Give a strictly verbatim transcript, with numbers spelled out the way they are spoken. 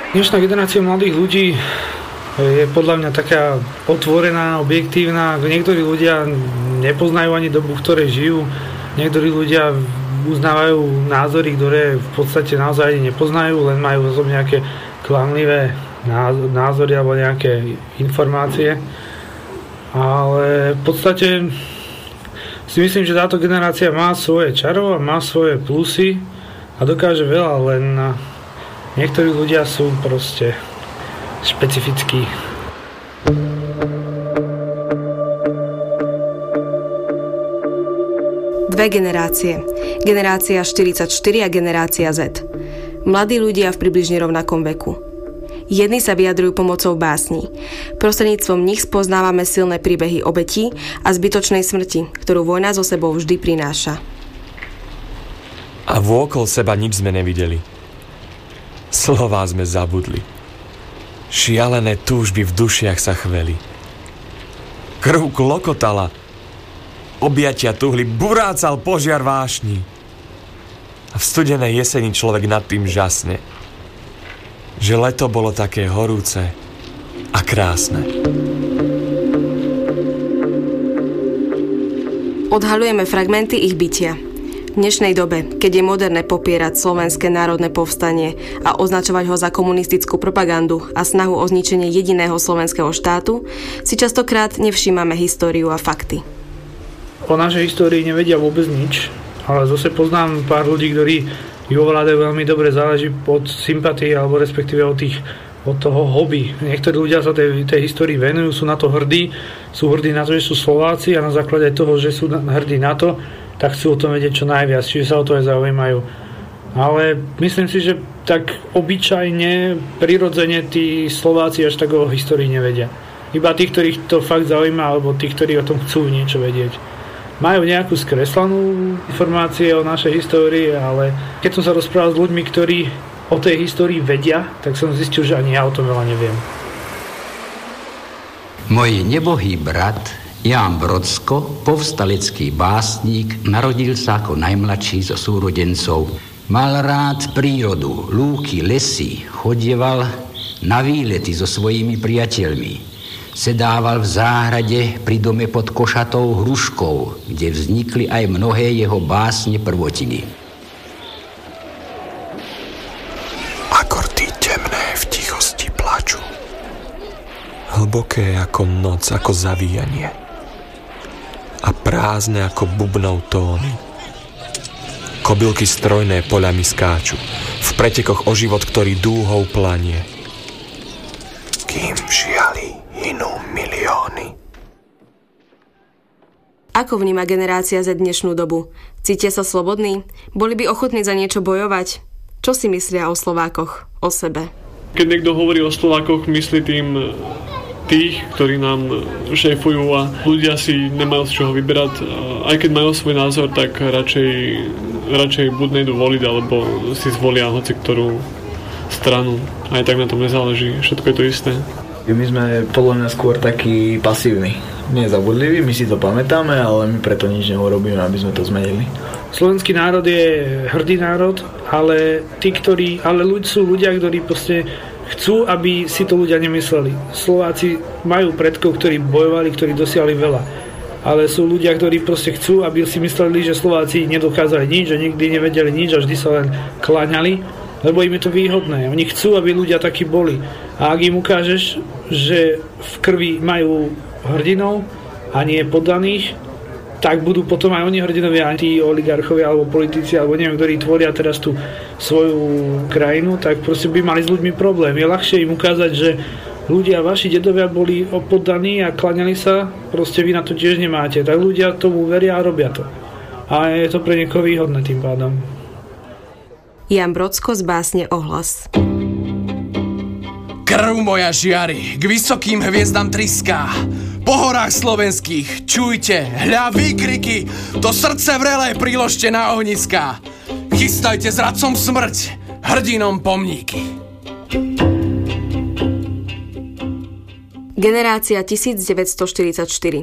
Dnešná generácia mladých ľudí je podľa mňa taká otvorená, objektívna. Niektorí ľudia nepoznajú ani dobu, v ktorej žijú. Niektorí ľudia uznávajú názory, ktoré v podstate naozaj ani nepoznajú, len majú zo nejaké klamlivé názory alebo nejaké informácie. Ale v podstate si myslím, že táto generácia má svoje čaro a má svoje plusy a dokáže veľa, len niektorí ľudia sú proste špecifický. Dve generácie. Generácia štyridsaťštyri a generácia Z. Mladí ľudia v približne rovnakom veku. Jedni sa vyjadrujú pomocou básní. Prostredníctvom nich spoznávame silné príbehy obetí a zbytočnej smrti, ktorú vojna so sebou vždy prináša. A vôkol seba nič sme nevideli. Slová sme zabudli. Šialené túžby v dušiach sa chveli. Krv klokotala. Objatia tuhly, burácal požiar vášni. A v studenej jeseni človek nad tým žasne, že leto bolo také horúce a krásne. Odhaľujeme fragmenty ich bytia. V dnešnej dobe, keď je moderné popierať slovenské národné povstanie a označovať ho za komunistickú propagandu a snahu o zničenie jediného slovenského štátu, si častokrát nevšímame históriu a fakty. O našej histórii nevedia vôbec nič, ale zase poznám pár ľudí, ktorí ju ovládajú veľmi dobre, záleží od sympatii alebo respektíve od, tých, od toho hobby. Niektorí ľudia sa tej, tej histórii venujú, sú na to hrdí, sú hrdí na to, že sú Slováci a na základe toho, že sú hrdí na to, tak chcú o tom vedieť čo najviac, čiže sa o to aj zaujímajú. Ale myslím si, že tak obyčajne, prirodzene tí Slováci až tak o histórii nevedia. Iba tí, ktorých to fakt zaujíma, alebo tí, ktorí o tom chcú niečo vedieť. Majú nejakú skreslanú informácie o našej histórii, ale keď som sa rozprával s ľuďmi, ktorí o tej histórii vedia, tak som zistil, že ani ja o tom veľa neviem. Môj nebohý brat Ján Brodsko, povstalecký básnik, narodil sa ako najmladší zo súrodencov. Mal rád prírodu, lúky, lesy, chodieval na výlety so svojimi priateľmi. Sedával v záhrade pri dome pod košatou hruškou, kde vznikli aj mnohé jeho básne prvotiny. Akordy temné v tichosti plaču. Hlboké ako noc, ako zavíjanie. A prázdne ako bubnov tóny. Kobylky strojné poľami skáču, v pretekoch o život, ktorý dúhou planie. Kým v žiali hinú milióny. Ako vníma generácia Z dnešnú dobu? Cítia sa slobodní? Boli by ochotní za niečo bojovať? Čo si myslia o Slovákoch, o sebe? Keď niekto hovorí o Slovákoch, myslí tým tých, ktorí nám šéfujú a ľudia si nemajú z čoho vyberať. Aj keď majú svoj názor, tak radšej, radšej buď nejdu voliť, alebo si zvolia hoci ktorú stranu. Aj tak na tom nezáleží. Všetko je to isté. My sme podľa mňa skôr takí pasívni. Nezabudliví, my si to pamätáme, ale my preto nič neurobíme, aby sme to zmenili. Slovenský národ je hrdý národ, ale tí, ktorí, ale ľudia sú ľudia, ktorí proste chcú, aby si to ľudia nemysleli. Slováci majú predkov, ktorí bojovali, ktorí dosiahli veľa. Ale sú ľudia, ktorí proste chcú, aby si mysleli, že Slováci nedokázali nič, že nikdy nevedeli nič a vždy sa len kláňali, lebo im je to výhodné. Oni chcú, aby ľudia takí boli. A ak im ukážeš, že v krvi majú hrdinov a nie poddaných, tak budú potom aj oni hrdinovia, aj tí oligarchovia alebo politici, alebo neviem, ktorí tvoria teraz tú svoju krajinu, tak proste by mali s ľuďmi problém. Je ľahšie im ukázať, že ľudia, vaši dedovia boli poddaní a klaňali sa, proste vy na to tiež nemáte. Tak ľudia tomu veria a robia to. A je to pre niekoho výhodné tým pádom. Ján Brodsko z básne Ohlas. Krv moja žiari, k vysokým hviezdam triská. Po horách slovenských čujte, hľa výkriky, to srdce vrelé priložte na ohniská. Chystajte zradcom smrť, hrdinom pomníky. Generácia devätnásťstoštyridsaťštyri.